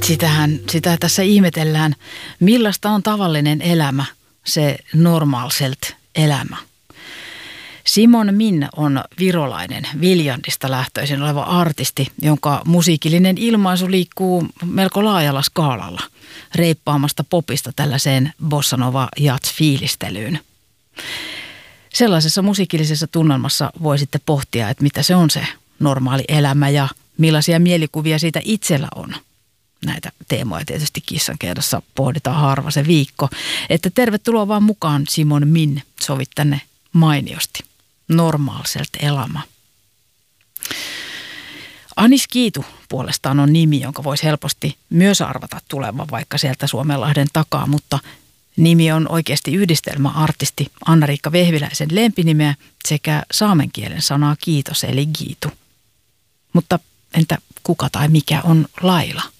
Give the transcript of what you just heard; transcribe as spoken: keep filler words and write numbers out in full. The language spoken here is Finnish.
Sitähän, sitä tässä ihmetellään, millaista on tavallinen elämä, se normalselt elämä. Simon Min on virolainen, Viljandista lähtöisin oleva artisti, jonka musiikillinen ilmaisu liikkuu melko laajalla skaalalla, reippaamasta popista tällaiseen bossanova jazz-fiilistelyyn. Sellaisessa musiikillisessa tunnelmassa voi sitten pohtia, että mitä se on se normaali elämä ja millaisia mielikuvia siitä itsellä on. Näitä teemoja tietysti Kissankeitossa pohditaan harva se viikko. Että tervetuloa vaan mukaan Simon Min, sovit tänne mainiosti. Normaalselt elämä. Anis Kiitu puolestaan on nimi, jonka voisi helposti myös arvata tulevan vaikka sieltä Suomenlahden takaa, mutta nimi on oikeasti yhdistelmä artisti Anna-Riikka Vehviläisen lempinimeä sekä saamen kielen sanaa kiitos eli Giitu. Mutta entä kuka tai mikä on Laila?